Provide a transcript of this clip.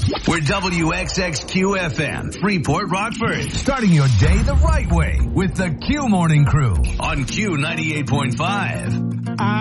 We're WXXQ-FM, Freeport, Rockford. Starting your day the right way with the Q Morning Crew On Q 98.5.